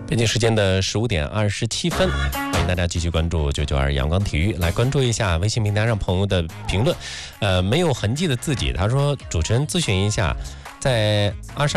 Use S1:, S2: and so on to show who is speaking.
S1: 北京时间的15:27，欢迎大家继续关注992阳光体育，来关注一下微信平台上朋友的评论。没有痕迹的自己，他说主持人咨询一下，在22